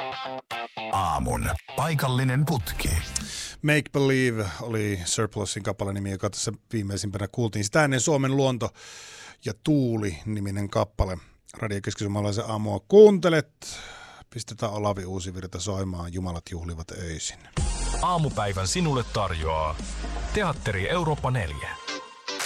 Aamun paikallinen putki. Make Believe oli Surplusin kappale nimi, joka tässä viimeisimpänä kuultiin. Sitä ennen Suomen luonto ja tuuli-niminen kappale. Radiokeskisuomalaisen aamua kuuntelet. Pistetään Olavi Uusivirta soimaan. Jumalat juhlivat öisin. Aamupäivän sinulle tarjoaa Teatteri Eurooppa 4.